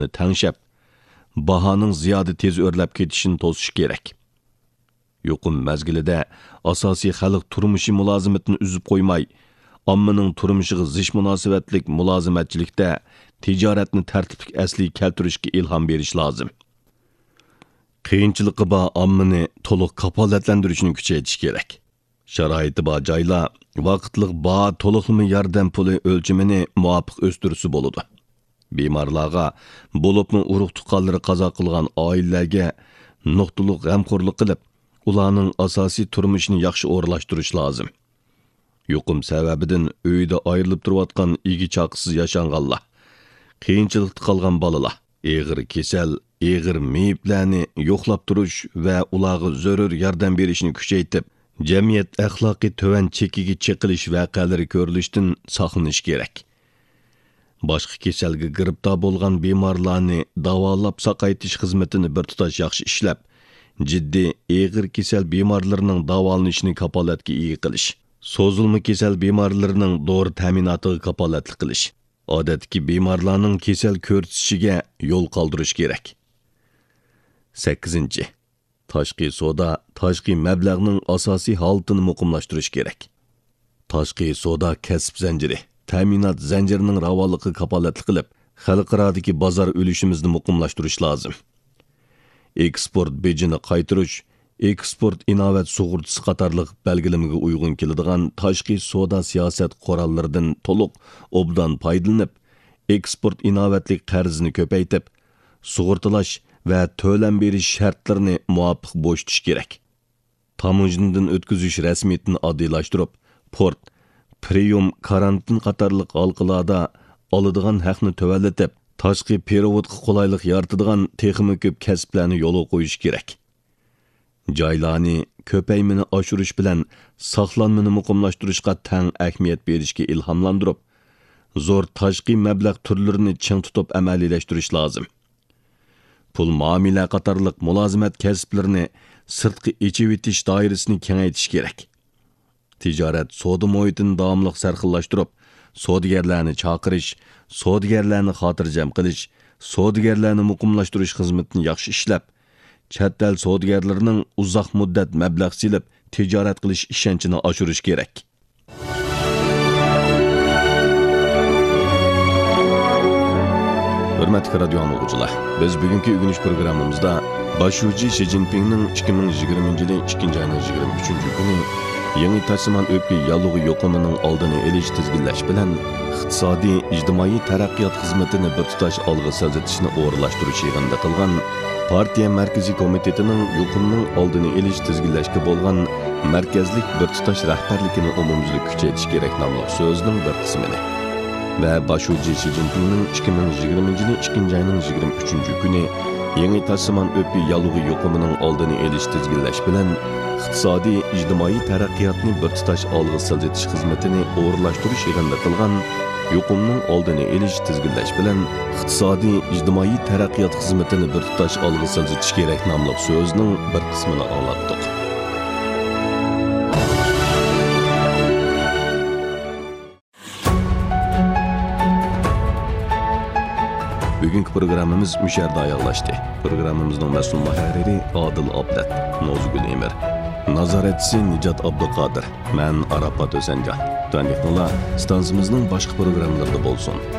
tangshab, bahoning ziyoda tez o'rlab ketishini to'sish kerak. Yuqum mezgilida asosiy xalq turmushi mulozimatini uzib qo'ymay, ommaning turmushiga zish munosabatlik mulozimatchilikda tijoratni tartiblik asliga keltirishga ilhom berish lozim. Qiyinchiligi bor ommani to'liq kapolatlantirishni kuchaytirish kerak. Sharoiti bor joylar vaqtliq bor to'liqmi yordam puli o'lchimini muvofiq o'stirsa bo'ladi. Bemorlarga, bo'libmi urug' tuqqanlari qazo qilgan oilalarga nuqtaliq g'amxo'rlik qilib, ularning asosiy turmushini yaxshi o'rlashtirish lozim. Yuqum sababidan uyda ayrilib turayotgan igi chaqisiz yashanganlar, qiyinchilikda qolgan bolalar, eg'ir kasal, eg'ir meyiblarni yo'qlab turish va ularga zarur yordam berishni kuchaytirib, jamiyat axloqiy to'van chekiga chiqilish voqealari ko'rilishdan saqlanish kerak. Boshqa kasalga giribdor bo'lgan bemorlarni davolab saqaytish xizmatini bir tutash yaxshi ishlab, jiddiy eg'ir kasal bemorlarning davolanishini kapolatga ega qilish, so'zilma kasal bemorlarning dori ta'minotiga kapolatlik qilish, odatdagi bemorlarning kasal ko'rsatishiga yo'l qoldirish kerak. 8. Tashqi savdo, tashqi mablag'ning asosiy holatini muqimlashtirish kerak. Tashqi savdo kasb zanjiri, ta'minot zanjirining ravonligiga kapolatlik qilib, xalqarodagi bozor ulushimizni muqimlashtirish lozim. Eksport bejini qaytirish, eksport inovat sug'urtasi qatorliq belgilamga uyg'un keladigan tashqi savdo siyosat qo'rollaridan to'liq obdan foydalanib, eksport inovatlik qarzini ko'paytib, sug'urtalash va to'lam berish shartlarini muvofiq bo'shtish kerak. Tamojnidan o'tkazish rasmiyatini oddiylashtirib, port, priyum, karantin qatorliq halqalarda oladigan haqni to'vallatib, tashqi perevodga qulaylik yaratadigan texnik ko'p kasblarni yo'lga qo'yish kerak. Joylarni ko'paymini oshirish bilan saqlanmani muqimlashtirishga tang ahamiyat berishga ilhomlantirib, zo'r tashqi mablag' turlarini ching tutib amaliylashtirish lozim. Pul muomala qatorliq mulozimat kasblarini sirtqi echib etish doirasini kengaytirish kerak. Tijorat savdo muhitini davomli sarxillashtirib, savdogarlarni chaqirish, savdogarlarni xotirjam qilish, savdogarlarni muqimlashtirish xizmatini yaxshi ishlab, chet el savdogarlarining uzoq muddat mablag' silib, tijorat qilish ishonchini oshirish kerak. Hurmatli radio dinləyicilər, biz bugünkü öyrəniş proqramımızda Başçı Xi Jinpingning 2020 yılı 2 ayının 23 günü yeni taşıman öpkü yallığı yokumunun aldığını eliş tizginləş bilen iqtisadi, ictimai taraqqiyat xizmetini bir tutaş algı sözletişini o'rlashtirish yig'inida qilgan Partiya Markaziy Komitetinin yokumunun aldığını eliş tizginləşki bo'lgan markazlik bir tutaş rahbarligini umumyüzlik kuchaytirish kerak nomli so'zning bir qismini ve Başçı Xi Jinpingning 2020 yılı 2 ayının 23 günü yeni taşıman öpkü yallığı yokumunun aldığını eliş tizginləş bilen iqtisadi, ijtimoiy taraqqiyotni bir tutash olg'a siljitish xizmatini o'rlashtirish yig'inida qilgan yuqumning oldini olish tizginlash bilan iqtisodiy, ijtimoiy taraqqiyot xizmatini bir tutash olg'a siljitish kerak nomli so'zning bir qismini anglatdik. Bugungi programmamiz musharda oyoqlashdi. Programmamizning mas'ul muharriri Odil Abdat, Nozgul Emir. Nazoratçisi Nicat Abduqadir. Men Arafat O'zanjon. Tanıqlar, stansiyamizning boshqa programmalarida bo'lsin.